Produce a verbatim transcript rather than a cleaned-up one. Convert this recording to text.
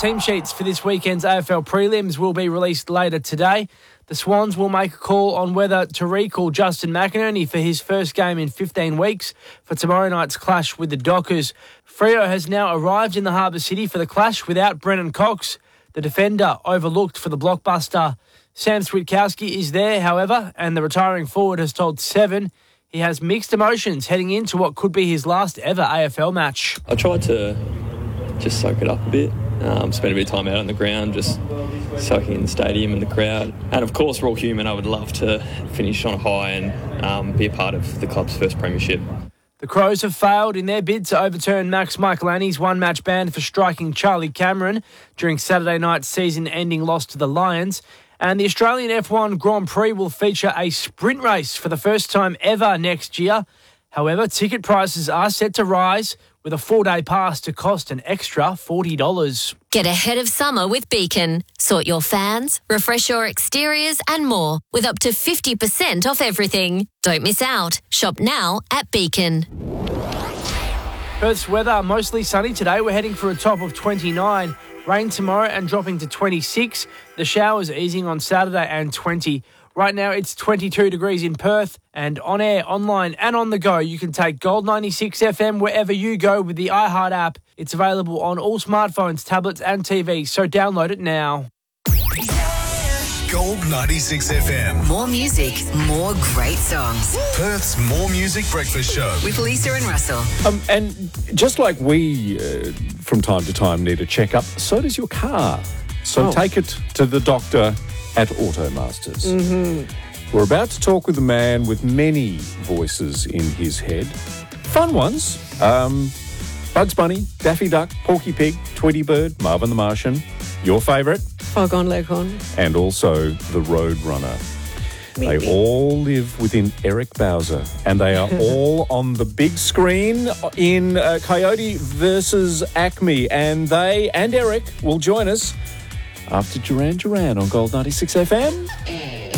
team sheets for this weekend's A F L prelims will be released later today. The Swans will make a call on whether to recall Justin McInerney for his first game in fifteen weeks for tomorrow night's clash with the Dockers. Freo has now arrived in the Harbour City for the clash without Brennan Cox, the defender overlooked for the blockbuster. Sam Switkowski is there, however, and the retiring forward has told Seven he has mixed emotions heading into what could be his last ever A F L match. I tried to just soak it up a bit, um, spend a bit of time out on the ground, just soaking in the stadium and the crowd. And of course, we're all human. I would love to finish on a high and um, be a part of the club's first premiership. The Crows have failed in their bid to overturn Max Michelini's one-match ban for striking Charlie Cameron during Saturday night's season-ending loss to the Lions. And the Australian F one Grand Prix will feature a sprint race for the first time ever next year. However, ticket prices are set to rise, with a four-day pass to cost an extra forty dollars. Get ahead of summer with Beacon. Sort your fans, refresh your exteriors and more with up to fifty percent off everything. Don't miss out. Shop now at Beacon. Perth's weather mostly sunny today. We're heading for a top of twenty-nine. Rain tomorrow and dropping to twenty-six. The showers easing on Saturday and twenty. Right now it's twenty-two degrees in Perth, and on air, online and on the go, you can take Gold ninety-six F M wherever you go with the iHeart app. It's available on all smartphones, tablets and T Vs, so download it now. Gold ninety-six F M. More music, more great songs. Perth's More Music Breakfast Show. With Lisa and Russell. Um, and just like we, uh, from time to time, need a checkup, so does your car. So Oh. take it to the doctor at Automasters. Mm-hmm. We're about to talk with a man with many voices in his head. Fun ones. Um, Bugs Bunny, Daffy Duck, Porky Pig, Tweety Bird, Marvin the Martian. Your favourite? Foghorn Leghorn. And also the Roadrunner. They Maybe. all live within Eric Bowser, and they are all on the big screen in uh, Coyote versus Acme. And they and Eric will join us after Duran Duran on Gold ninety-six F M.